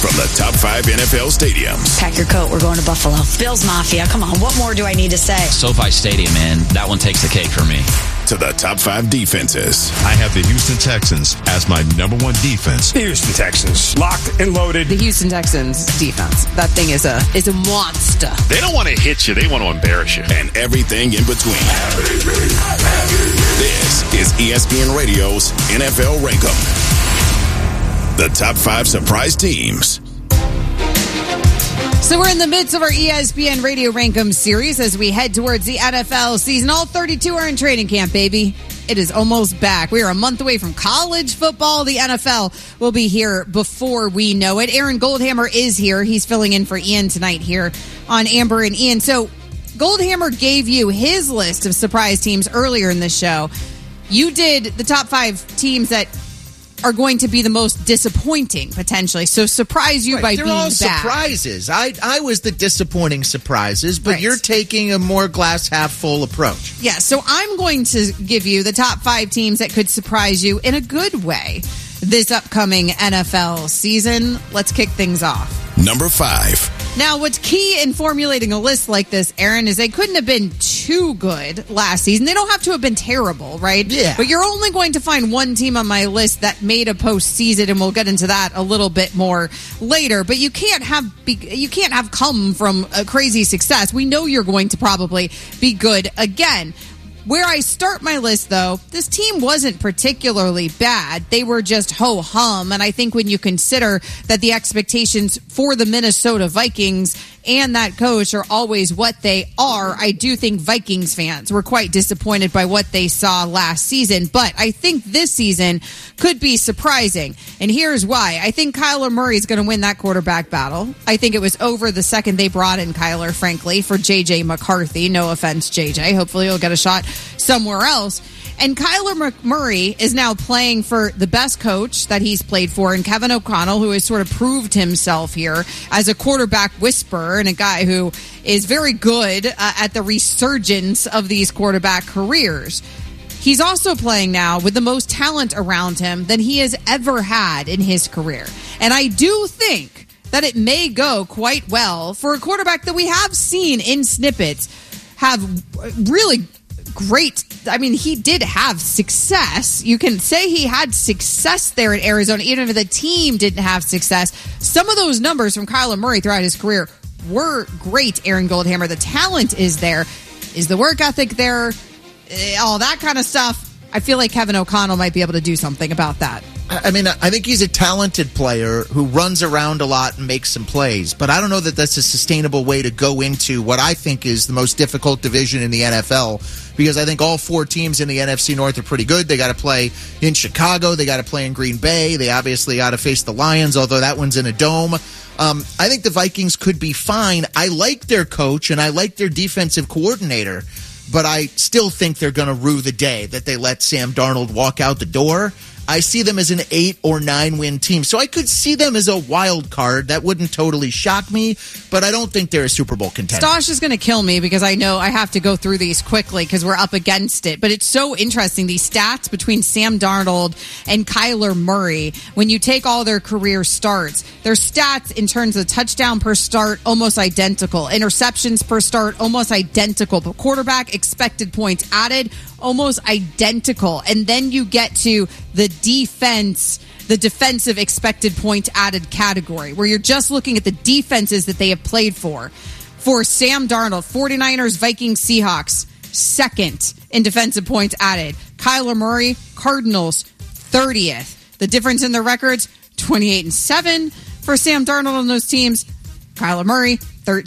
from the top 5 NFL stadiums. Pack your coat. We're going to Buffalo. Bills Mafia. Come on. What more do I need to say? SoFi Stadium, man. That one takes the cake for me. To the top 5 defenses. I have the Houston Texans as my number 1 defense. The Houston Texans, locked and loaded. The Houston Texans defense. That thing is a monster. They don't want to hit you. They want to embarrass you. And everything in between. This is ESPN Radio's NFL Rankum. The top 5 surprise teams. So we're in the midst of our ESPN Radio Rankum series as we head towards the NFL season. All 32 are in training camp, baby. It is almost back. We are a month away from college football. The NFL will be here before we know it. Aaron Goldhammer is here. He's filling in for Ian tonight here on Amber and Ian. So Goldhammer gave you his list of surprise teams earlier in the show. You did the top 5 teams that are going to be the most disappointing, potentially. So surprise you by being They're all bad. surprises. I was the disappointing surprises, but Right. You're taking a more glass half full approach. Yeah, so I'm going to give you the top 5 teams that could surprise you in a good way this upcoming NFL season. Let's kick things off. Number 5. Now, what's key in formulating a list like this, Aaron, is they couldn't have been too good last season. They don't have to have been terrible, right? Yeah. But you're only going to find one team on my list that made a postseason, and we'll get into that a little bit more later. But you can't have come from a crazy success. We know you're going to probably be good again. Where I start my list, though, this team wasn't particularly bad. They were just ho-hum. And I think when you consider that the expectations for the Minnesota Vikings and that coach are always what they are, I do think Vikings fans were quite disappointed by what they saw last season. But I think this season could be surprising. And here's why. I think Kyler Murray is going to win that quarterback battle. I think it was over the second they brought in Kyler, frankly, for J.J. McCarthy. No offense, J.J. Hopefully he'll get a shot somewhere else. And Kyler Murray is now playing for the best coach that he's played for, and Kevin O'Connell, who has sort of proved himself here as a quarterback whisperer and a guy who is very good at the resurgence of these quarterback careers. He's also playing now with the most talent around him than he has ever had in his career. And I do think that it may go quite well for a quarterback that we have seen in snippets have really great. I mean, he did have success. You can say he had success there in Arizona, even if the team didn't have success. Some of those numbers from Kyler Murray throughout his career were great, Aaron Goldhammer. The talent is there. Is the work ethic there? All that kind of stuff. I feel like Kevin O'Connell might be able to do something about that. I mean, I think he's a talented player who runs around a lot and makes some plays, but I don't know that that's a sustainable way to go into what I think is the most difficult division in the NFL, because I think all 4 teams in the NFC North are pretty good. They got to play in Chicago. They got to play in Green Bay. They obviously got to face the Lions, although that one's in a dome. I think the Vikings could be fine. I like their coach, and I like their defensive coordinator, but I still think they're going to rue the day that they let Sam Darnold walk out the door. I see them as an 8 or 9 win team. So I could see them as a wild card. That wouldn't totally shock me, but I don't think they're a Super Bowl contender. Stosh is going to kill me because I know I have to go through these quickly because we're up against it. But it's so interesting, these stats between Sam Darnold and Kyler Murray. When you take all their career starts, their stats in terms of touchdown per start, almost identical. Interceptions per start, almost identical. But quarterback expected points added, almost identical. And then you get to the defense, the defensive expected points added category, where you're just looking at the defenses that they have played for. For Sam Darnold, 49ers, Vikings, Seahawks, second in defensive points added. Kyler Murray, Cardinals, 30th. The difference in their records, 28-7 for Sam Darnold on those teams. Kyler Murray,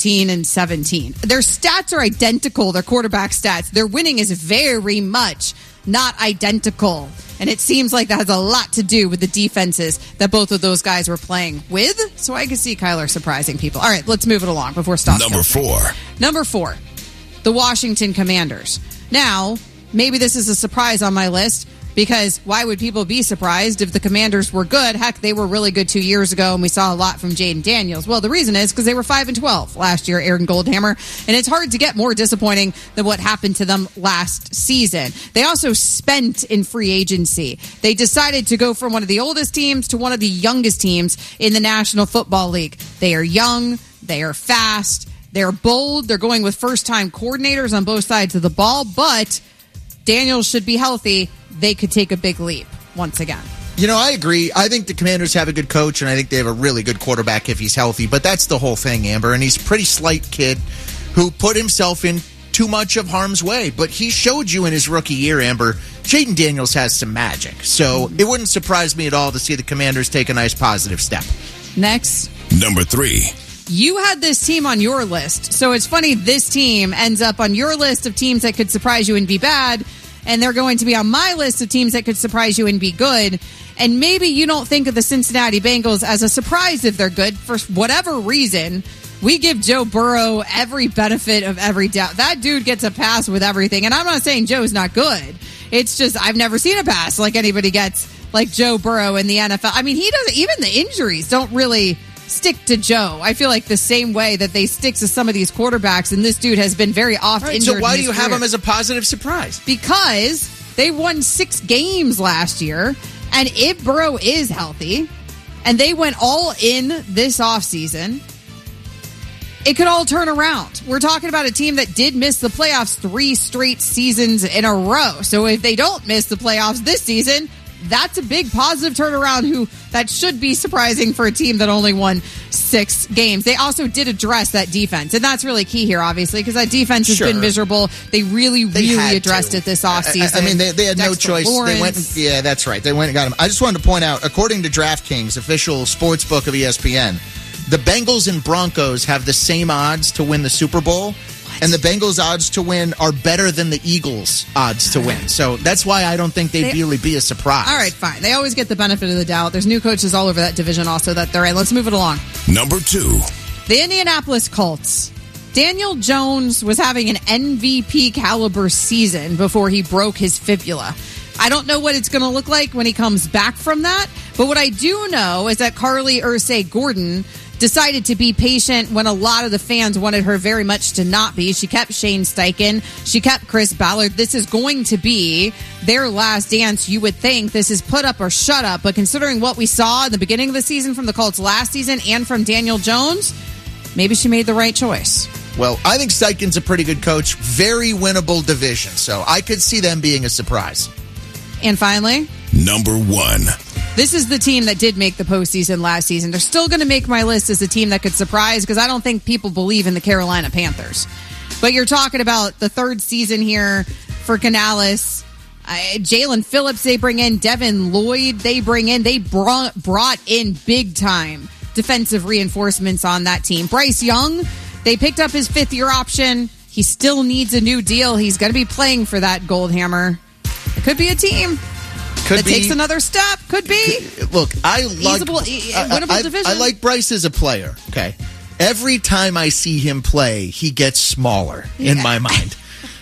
13-17. Their stats are identical, their quarterback stats. Their winning is very much not identical. And it seems like that has a lot to do with the defenses that both of those guys were playing with. So I can see Kyler surprising people. All right, let's move it along before Stosh. Number 4. The Washington Commanders. Now, maybe this is a surprise on my list. Because why would people be surprised if the Commanders were good? Heck, they were really good 2 years ago, and we saw a lot from Jaden Daniels. Well, the reason is because they were 5-12 last year, Aaron Goldhammer, and it's hard to get more disappointing than what happened to them last season. They also spent in free agency. They decided to go from one of the oldest teams to one of the youngest teams in the National Football League. They are young, they are fast, they're bold, they're going with first-time coordinators on both sides of the ball, but Daniels should be healthy. They could take a big leap once again. I agree. I think the Commanders have a good coach, and I think they have a really good quarterback if he's healthy. But that's the whole thing, Amber. And he's a pretty slight kid who put himself in too much of harm's way. But he showed you in his rookie year, Amber, Jaden Daniels has some magic. So it wouldn't surprise me at all to see the Commanders take a nice positive step. Next. Number 3. You had this team on your list. So it's funny, this team ends up on your list of teams that could surprise you and be bad. And they're going to be on my list of teams that could surprise you and be good. And maybe you don't think of the Cincinnati Bengals as a surprise if they're good. For whatever reason, we give Joe Burrow every benefit of every doubt. That dude gets a pass with everything. And I'm not saying Joe's not good. It's just I've never seen a pass like anybody gets like Joe Burrow in the NFL. I mean, he doesn't, even the injuries don't really stick to Joe. I feel like the same way that they stick to some of these quarterbacks, and this dude has been very oft injured. So why do you career. have him as a positive surprise? Because they won 6 games last year, and if Burrow is healthy, and they went all in this offseason, it could all turn around. We're talking about a team that did miss the playoffs 3 straight seasons in a row. So if they don't miss the playoffs this season, that's a big positive turnaround that should be surprising for a team that only won 6 games. They also did address that defense, and that's really key here, obviously, because that defense has been miserable. They really addressed it this offseason. I mean, they had no choice. Lawrence. They went, yeah, that's right. They went and got him. I just wanted to point out, according to DraftKings, official sports book of ESPN, the Bengals and Broncos have the same odds to win the Super Bowl. And the Bengals' odds to win are better than the Eagles' odds to win. So that's why I don't think they'd really be a surprise. All right, fine. They always get the benefit of the doubt. There's new coaches all over that division also that they're in. Let's move it along. Number 2. The Indianapolis Colts. Daniel Jones was having an MVP caliber season before he broke his fibula. I don't know what it's going to look like when he comes back from that. But what I do know is that Carly Ursay-Gordon decided to be patient when a lot of the fans wanted her very much to not be. She kept Shane Steichen. She kept Chris Ballard. This is going to be their last dance. You would think this is put up or shut up. But considering what we saw in the beginning of the season from the Colts last season and from Daniel Jones, maybe she made the right choice. Well, I think Steichen's a pretty good coach. Very winnable division. So I could see them being a surprise. And finally, Number 1. this is the team that did make the postseason last season. They're still going to make my list as a team that could surprise because I don't think people believe in the Carolina Panthers. But you're talking about the 3rd season here for Canales. Jalen Phillips they bring in. Devin Lloyd they bring in. They brought in big-time defensive reinforcements on that team. Bryce Young, they picked up his 5th-year option. He still needs a new deal. He's going to be playing for that Goldhammer. It could be a team that takes another step. Could be. Look, I like winnable division. I like Bryce as a player. Okay, every time I see him play, he gets smaller in my mind.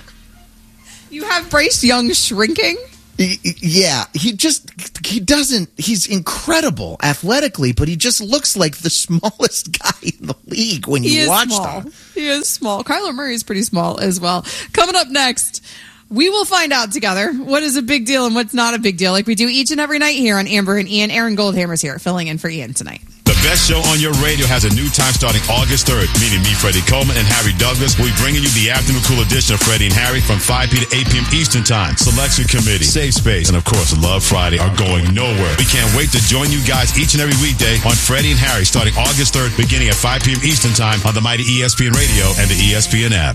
You have Bryce Young shrinking? Yeah, he doesn't. He's incredible athletically, but he just looks like the smallest guy in the league when you watch him. He is small. Kyler Murray is pretty small as well. Coming up next, we will find out together what is a big deal and what's not a big deal, like we do each and every night here on Amber and Ian. Aaron Goldhammer's here, filling in for Ian tonight. The best show on your radio has a new time starting August 3rd, meaning me, Freddie Coleman, and Harry Douglas will be bringing you the afternoon cool edition of Freddie and Harry from 5 p. to 8 p.m. Eastern Time. Selection Committee, Safe Space, and of course, Love Friday are going nowhere. We can't wait to join you guys each and every weekday on Freddie and Harry starting August 3rd, beginning at 5 p.m. Eastern Time on the mighty ESPN Radio and the ESPN app.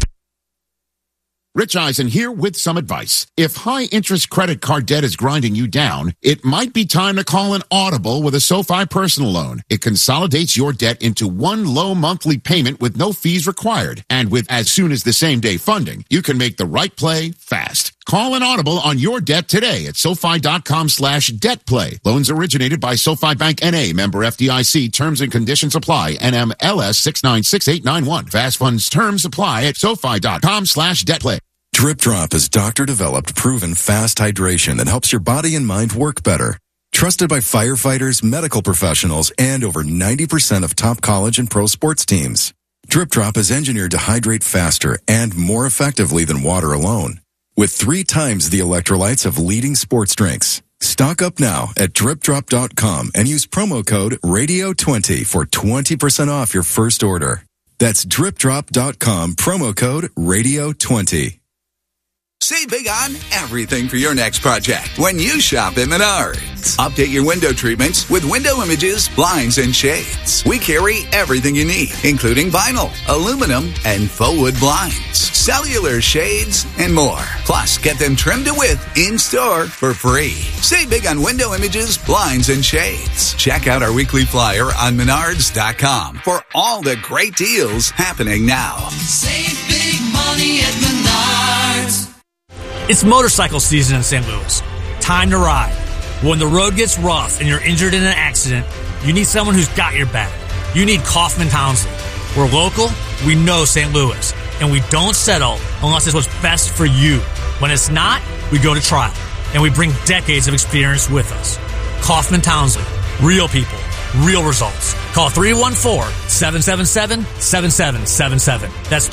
Rich Eisen here with some advice. If high-interest credit card debt is grinding you down, it might be time to call an Audible with a SoFi personal loan. It consolidates your debt into one low monthly payment with no fees required. And with as soon as the same-day funding, you can make the right play fast. Call an Audible on your debt today at SoFi.com/debtplay. Loans originated by SoFi Bank N.A., member FDIC. Terms and conditions apply. NMLS 696891. Fast funds terms apply at SoFi.com/debtplay. Drip Drop is doctor-developed, proven fast hydration that helps your body and mind work better. Trusted by firefighters, medical professionals, and over 90% of top college and pro sports teams. Drip Drop is engineered to hydrate faster and more effectively than water alone, with 3 times the electrolytes of leading sports drinks. Stock up now at dripdrop.com and use promo code RADIO20 for 20% off your first order. That's dripdrop.com, promo code RADIO20. Save big on everything for your next project when you shop at Menards. Update your window treatments with window images, blinds, and shades. We carry everything you need, including vinyl, aluminum, and faux wood blinds, cellular shades, and more. Plus, get them trimmed to width in-store for free. Save big on window images, blinds, and shades. Check out our weekly flyer on Menards.com for all the great deals happening now. Save big money at Menards. It's motorcycle season in St. Louis. Time to ride. When the road gets rough and you're injured in an accident, you need someone who's got your back. You need Kaufman Townsley. We're local, we know St. Louis, and we don't settle unless it's what's best for you. When it's not, we go to trial, and we bring decades of experience with us. Kaufman Townsley. Real people. Real results. Call 314-777-7777. That's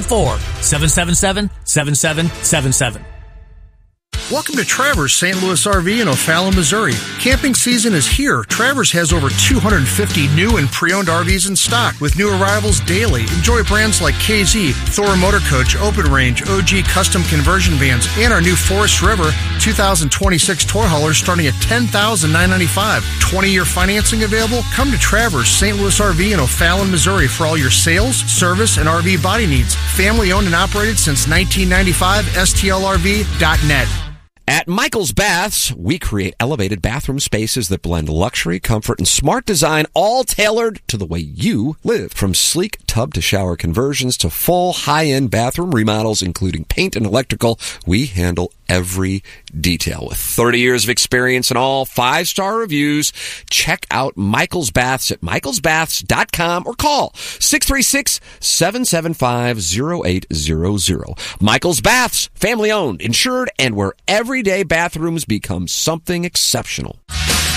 314-777-7777. Welcome to Travers St. Louis RV in O'Fallon, Missouri. Camping season is here. Travers has over 250 new and pre-owned RVs in stock with new arrivals daily. Enjoy brands like KZ, Thor Motor Coach, Open Range, OG Custom Conversion Vans, and our new Forest River 2026 toy haulers starting at $10,995. 20-year financing available? Come to Travers St. Louis RV in O'Fallon, Missouri for all your sales, service, and RV body needs. Family owned and operated since 1995. STLRV.net. At Michael's Baths, we create elevated bathroom spaces that blend luxury, comfort, and smart design, all tailored to the way you live. From sleek tub to shower conversions to full high-end bathroom remodels, including paint and electrical, we handle every detail. With 30 years of experience and all 5-star reviews, check out Michael's Baths at michaelsbaths.com or call 636-775-0800. Michael's Baths, family owned, insured, and where everyday bathrooms become something exceptional.